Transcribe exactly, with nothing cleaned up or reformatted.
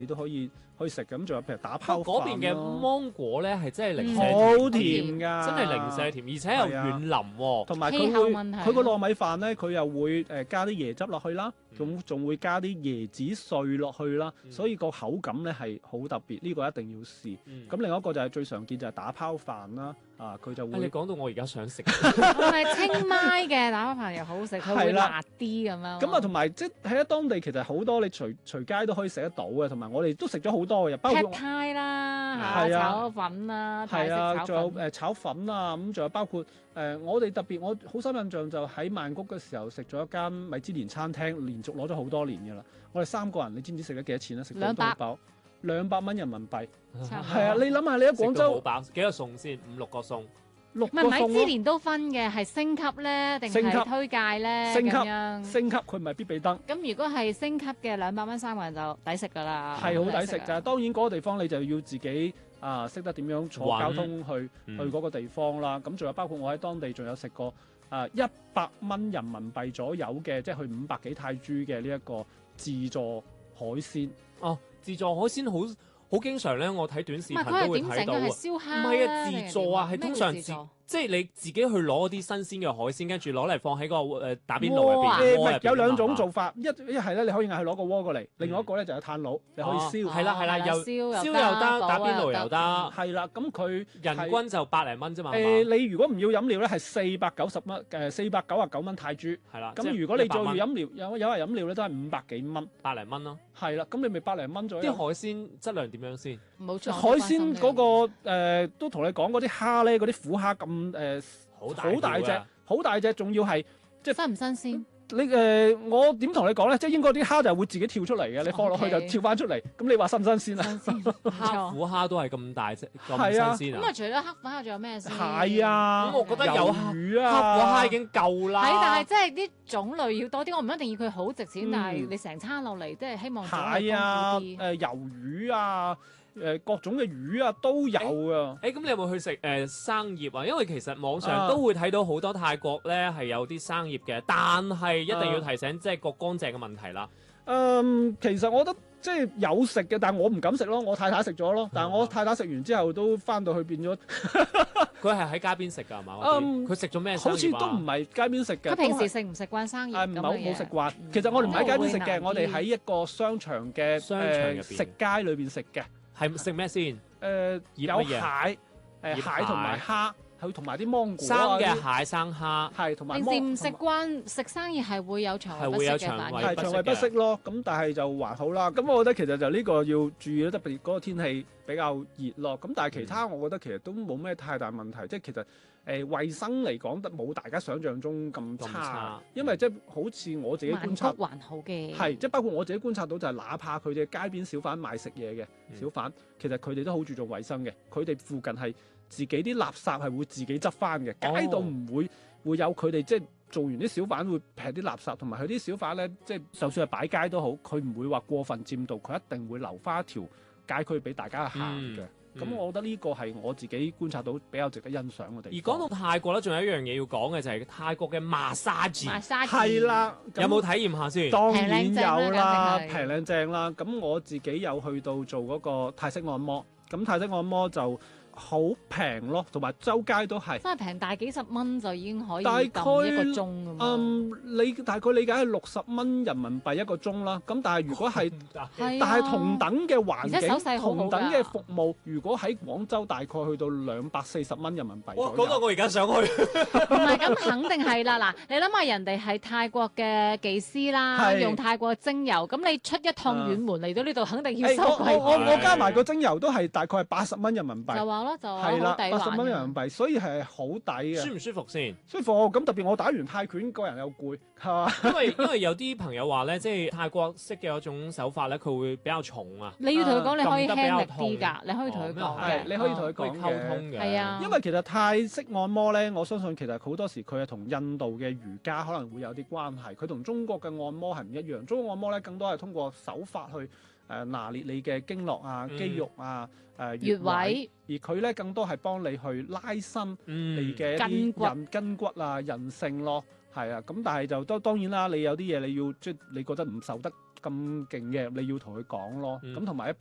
你都可以可以食嘅。咁仲有譬如打拋飯嗰邊嘅芒果咧係真係零舍好甜㗎， 真係零舍甜，而且又軟腍喎。 同埋佢會佢個糯米飯咧，佢又會誒加啲椰汁落去啦，仲仲會加啲椰子碎落去啦，所以個口感咧係好特別，呢個一定要試。咁另外一個就係最常見就係打拋飯啦，啊佢就會。 你講到我而家想食。 係咪清邁嘅打拋飯又好食？佢會辣啲咁樣。 咁啊，同埋即係喺當地其實好多你隨隨街都可以食得到嘅，同埋我哋都食咗好多嘅，包括 Pad Thai 啦， 係啊， 炒粉啦， 係啊，仲有誒炒粉啊，咁仲有包括誒我哋特別我好深印象就喺曼谷嘅時候食咗一間米芝蓮餐廳，連續攞咗好多年嘅啦。我哋三個人，你知唔知食咗幾多錢咧？食到都好飽，兩百蚊人民幣。係啊，你諗下你喺廣州好飽，幾個餸先？五六個餸。 六個餸。 唔係米芝蓮都分嘅，係升級咧定係推介咧？ 升級咁樣升級佢唔係必比登。 咁如果係升級嘅兩百蚊三個人就抵食㗎啦。 係好抵食㗎，當然嗰個地方你就要自己啊識得點樣坐交通去去嗰個地方啦。咁仲有包括我喺當地仲有食過啊一百蚊人民幣左右嘅，即係去五百幾泰銖嘅呢一個自助海鮮。 哦，自助海鮮好。好經常咧，我睇短視頻都會睇到啊！ 唔係啊，自助啊，係通常自即係你自己去攞啲新鮮嘅海鮮，跟住攞嚟放喺個誒打邊爐入邊。 誒有兩種做法，一一係咧你可以嗌佢攞個鍋過嚟，另外一個咧就係炭爐，你可以燒。 係啦係啦，又燒又得，打邊爐又得。 係啦，咁佢人均就百零蚊啫嘛。 誒，你如果唔要飲料咧，係四百九十蚊，誒四百九十九蚊泰銖。 係啦。 咁如果你再要飲料，有有係飲料咧，都係五百幾蚊， 百零蚊咯。 係啦，咁你咪百零蚊左右。 啲海鮮質量點樣先？ 冇錯。 海鮮嗰個誒都同你講嗰啲蝦咧，嗰啲虎蝦咁誒。好大隻，好大隻，仲要係即係新唔新鮮？ 你誒、呃，我點同你講咧？即係應該啲蝦就會自己跳出嚟嘅，你放落去就跳翻出嚟。咁你話新唔新鮮啊？ 新鮮， 黑虎蝦都係咁大隻，咁新鮮啊！ 咁啊，除咗黑虎蝦，仲有咩先？ 係啊， 咁我覺得有魚啊， 黑虎蝦已經夠啦。 係，但係即係啲種類要多啲。我唔一定要佢好值錢，嗯、但係你成餐落嚟，即係希望種類豐富啲。 誒魷魚啊！誒各種嘅魚啊都有啊！ 誒咁、欸欸、你有冇去食誒、呃、生葉啊？因為其實網上都會睇到好多泰國咧係有啲生葉嘅，但係一定要提醒、啊、即係個乾淨嘅問題啦。 嗯，其實我覺得即係有食嘅，但係我唔敢食咯。我太太食咗咯，但係我太太食完之後都翻到去變咗。 佢係喺街邊食㗎係嘛？ 嗯， 佢食咗咩？ 好似都唔係街邊食嘅。 佢平時食唔食慣生葉咁嘅嘢？ 唔係好冇食慣。其實我哋唔喺街邊食嘅，我哋喺一個商場嘅商場入邊食街裏邊食嘅。 係食咩先？ 誒有蟹，誒蟹同埋蝦，佢同埋啲芒果。 生嘅蟹生蝦， 係同埋。 平時唔食慣食生葉係會有腸胃不適嘅。係會有腸胃係腸胃不適咯。咁但係就還好啦。咁我覺得其實就呢個要注意咯，特別嗰個天氣比較熱咯。咁但係其他我覺得其實都冇咩太大問題。即係其實誒衞生嚟講，冇大家想象中咁差。因為即係好似我自己觀察， 還好嘅。 係即係包括我自己觀察到就係，哪怕佢哋街邊小販賣食嘢嘅小販，其實佢哋都好注重衞生嘅。佢哋附近係自己啲垃圾係會自己執翻嘅，街道唔會會有佢哋即係做完啲小販會劈啲垃圾，同埋佢啲小販咧，即係就算係擺街都好，佢唔會話過分佔道，佢一定會留翻一條街區俾大家行嘅。咁、嗯、我覺得呢個係我自己觀察到比較值得欣賞嘅地方。 而講到泰國咧，仲有一樣嘢要講嘅就係、是、泰國嘅 massage， 係啦， 有冇體驗下先？ 當然有啦，平靚正啦。咁我自己有去到做嗰個泰式按摩，咁泰式按摩就好平咯，同埋周街都係真係平，大幾十蚊就已經可以大概一個鐘咁嘛。 嗯，你大概理解係六十蚊人民幣一個鐘啦。咁但係如果係，但係同等嘅環境、同等嘅服務，如果喺廣州大概去到兩百四十蚊人民幣。 哇！講到我而家想去。 唔係咁，肯定係啦。嗱，你諗下人哋係泰國嘅技師啦，用泰國精油，咁你出一趟遠門嚟到呢度，肯定要收貴。 我我我加埋個精油都係大概係八十蚊人民幣。 就話咯，就話係啦， 八十蚊人民幣，所以係好抵嘅。 舒唔舒服先？ 舒服。咁特別我打完泰拳，個人又攰，係嘛？ 因為因為有啲朋友話咧，即係泰國式嘅一種手法咧，佢會比較重啊。 你要同佢講，你可以輕力啲㗎，你可以同佢講嘅， 你可以同佢講溝通嘅。 係啊， 因為其實泰式按摩咧，我相信其實好多時佢係同印度嘅瑜伽可能會有啲關係。佢同中國嘅按摩係唔一樣。中國按摩咧更多係通過手法去誒拿捏你嘅經絡啊、肌肉啊、誒穴位，而佢咧更多係幫你去拉伸你嘅一啲人筋骨啊、韌性咯，係啊。咁但係就當當然啦，你有啲嘢你要即係你覺得唔受得咁勁嘅，你要同佢講咯。咁同埋一般。